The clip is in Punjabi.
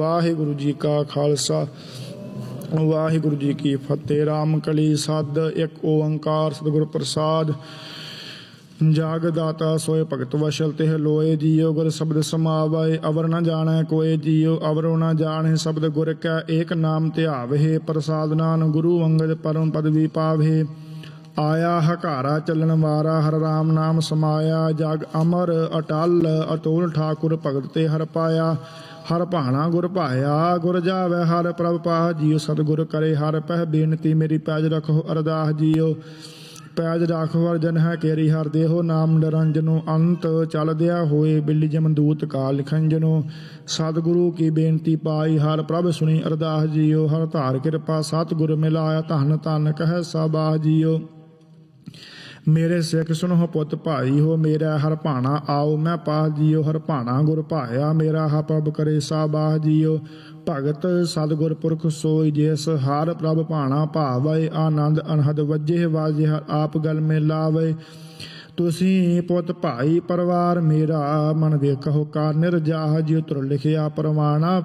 ਵਾਹਿਗੁਰੂ ਜੀ ਕਾ ਖਾਲਸਾ ਵਾਹਿਗੁਰੂ ਜੀ ਕੀ ਫਤਿਹ। ਰਾਮ ਕਲੀ ਸਦ ਇੱਕ ਓੰਕਾਰ ਸਤਿਗੁਰ ਪ੍ਰਸਾਦ। ਜਾਗ ਦਾਤਾ ਸੋਏ ਭਗਤ ਵਸ਼ਲ ਤਿਹ ਲੋਏ ਜੀਓ। ਗੁਰ ਸ਼ਬਦ ਸਮਾਵੈ ਅਵਰ ਨ ਜਾਣੈ ਕੋਇ ਜੀਓ। ਅਵਰੋ ਨ ਜਾਣੈ ਸ਼ਬਦ ਗੁਰ ਕੈ ਏਕ ਨਾਮ ਧਿਆਵਹਿ। ਪ੍ਰਸਾਦ ਨਾਨਕ ਗੁਰੂ ਅੰਗਦ ਪਰਮ ਪਦਵੀ ਪਾਵਹਿ। ਆਇਆ ਹਕਾਰਾ ਚੱਲਣ ਵਾਰਾ ਹਰ ਰਾਮ ਨਾਮ ਸਮਾਇਆ। ਜਗ ਅਮਰ ਅਟਲ ਅਟੋਲ ਠਾਕੁਰ ਭਗਤ ਤੇ ਹਰ ਪਾਇਆ। ਹਰ ਭਾਣਾ ਗੁਰ ਭਾਇਆ ਗੁਰ ਜਾਵੈ ਹਰ ਪ੍ਰਭ ਪਾਹ ਜੀਓ। ਸਤਿਗੁਰ ਕਰੇ ਹਰ ਪਹਿ ਬੇਨਤੀ ਮੇਰੀ ਪੈਜ ਰਖੋ ਅਰਦਾਸ ਜੀਓ। ਪੈਜ ਰਾਖੋ ਅਰਜਨ ਹੈ ਕੇਰੀ ਹਰ ਦੇਹੋ ਨਾਮ ਨਿਰੰਜਨੋ। ਅੰਤ ਚਲਦਿਆ ਹੋਏ ਬਿੱਲੀ ਜਮਦੂਤ ਕਾਲ ਲਿਖੰਜਨੋ। ਸਤਿਗੁਰੂ ਕੀ ਬੇਨਤੀ ਪਾਈ ਹਰ ਪ੍ਰਭ ਸੁਣੀ ਅਰਦਾਸ ਜੀਓ। ਹਰ ਧਾਰ ਕਿਰਪਾ ਸਤਿਗੁਰ ਮਿਲਾਇਆ ਧੰਨ ਧੰਨ ਕਹਿ ਸਾਬਾਹ ਜੀਓ। ਮੇਰੇ ਸਿੱਖ ਸੁਣੋ ਪੁੱਤ ਭਾਈ ਹੋ ਮੇਰਾ ਹਰ ਭਾਣਾ ਆਓ ਮੈਂ ਪਾਹ ਜੀਓ। ਹਰ ਭਾਣਾ ਗੁਰ ਭਾਇਆ ਮੇਰਾ ਹਾ ਪ੍ਰਭ ਕਰੇ ਸਾਬਾਹ ਜੀਓ। ਭਗਤ ਸਤਿਗੁਰ ਪੁਰਖ ਸੋਈ ਜਿਸ ਹਰ ਪ੍ਰਭ ਭਾਣਾ ਭਾਵੈ। ਆਨੰਦ ਅਨਹਦ ਵੱਜੇ ਵਾਜੇ ਹਰ ਆਪ ਗਲ ਮੇ ਲਾਵੈ। ਤੁਸੀਂ ਪੁੱਤ ਭਾਈ ਪਰਿਵਾਰ ਮੇਰਾ ਮਨ ਵੇਖੋ ਕਾਰ ਨਿਰਜਾਹ ਜੀਓ। ਤੁਰ ਲਿਖਿਆ ਪ੍ਰਮਾਣਾ